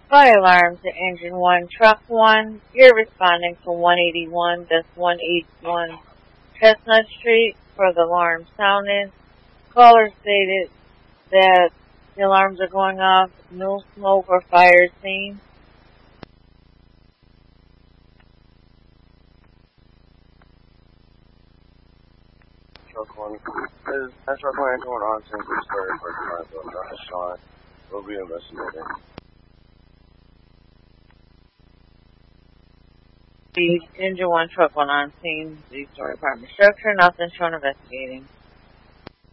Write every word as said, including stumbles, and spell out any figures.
Fire alarm to engine one, truck one. You're responding to one eighty-one, that's one eighty-one Chestnut Street for the alarm sounded. Caller stated that the alarms are going off, no smoke or fire seen. Truck one. Is that truck one going on since we started for the car? Sean. We'll be investigating. The engine one, truck one on scene, the story department structure, nothing shown investigating.